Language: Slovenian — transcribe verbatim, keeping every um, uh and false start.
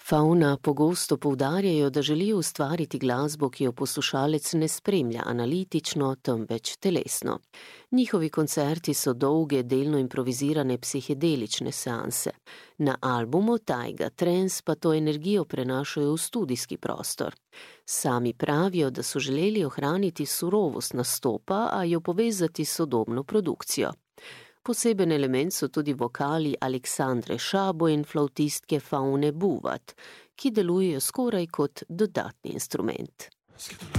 Fauna pogosto poudarjajo, da želijo ustvariti glasbo, ki jo poslušalec ne spremlja analitično, temveč telesno. Njihovi koncerti so dolge, delno improvizirane psihedelične seanse. Na albumu Taiga Trance pa to energijo prenašajo v studijski prostor. Sami pravijo, da so želeli ohraniti surovost nastopa, a jo povezati s sodobno produkcijo. Poseben element so tudi vokali Aleksandre Šabo in flavtistke Faune Buvat, ki delujejo skoraj kot dodatni instrument.